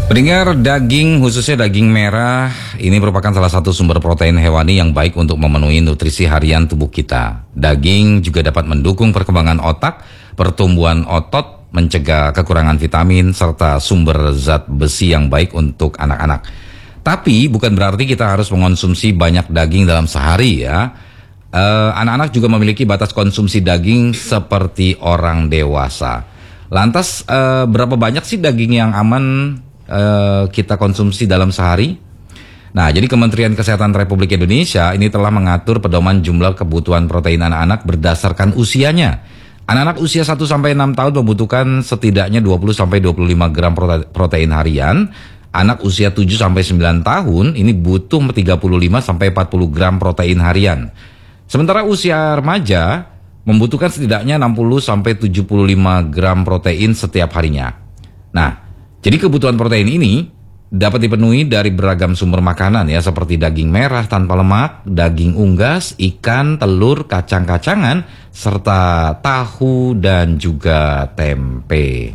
Pendengar, daging khususnya daging merah ini merupakan salah satu sumber protein hewani yang baik untuk memenuhi nutrisi harian tubuh kita. Daging juga dapat mendukung perkembangan otak, pertumbuhan otot, mencegah kekurangan vitamin, serta sumber zat besi yang baik untuk anak-anak. Tapi bukan berarti kita harus mengonsumsi banyak daging dalam sehari ya. Anak-anak juga memiliki batas konsumsi daging seperti orang dewasa. Lantas berapa banyak sih daging yang aman kita konsumsi dalam sehari? Nah, jadi Kementerian Kesehatan Republik Indonesia ini telah mengatur pedoman jumlah kebutuhan protein anak-anak berdasarkan usianya. Anak-anak usia 1-6 tahun membutuhkan setidaknya 20-25 gram protein harian. Anak usia 7-9 tahun ini butuh 35-40 gram protein harian. Sementara usia remaja membutuhkan setidaknya 60-75 gram protein setiap harinya. Nah, jadi kebutuhan protein ini dapat dipenuhi dari beragam sumber makanan ya, seperti daging merah tanpa lemak, daging unggas, ikan, telur, kacang-kacangan, serta tahu dan juga tempe.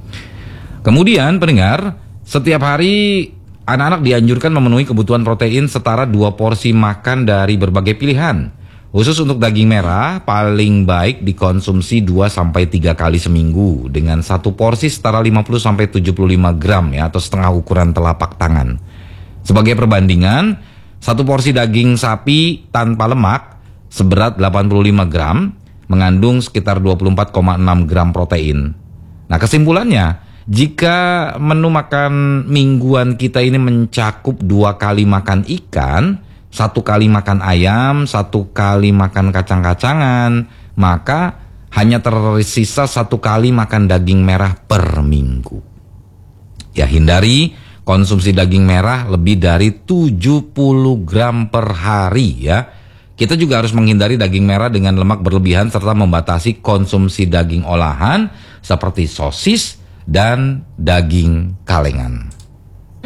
Kemudian pendengar, setiap hari anak-anak dianjurkan memenuhi kebutuhan protein setara 2 porsi makan dari berbagai pilihan. Khusus untuk daging merah, paling baik dikonsumsi 2-3 kali seminggu dengan 1 porsi setara 50-75 gram ya, atau setengah ukuran telapak tangan. Sebagai perbandingan, 1 porsi daging sapi tanpa lemak seberat 85 gram mengandung sekitar 24,6 gram protein. Nah, kesimpulannya, jika menu makan mingguan kita ini mencakup 2 kali makan ikan, 1 kali makan ayam, 1 kali makan kacang-kacangan, maka hanya tersisa 1 kali makan daging merah per minggu. Ya, hindari konsumsi daging merah lebih dari 70 gram per hari ya. Kita juga harus menghindari daging merah dengan lemak berlebihan serta membatasi konsumsi daging olahan seperti sosis dan daging kalengan.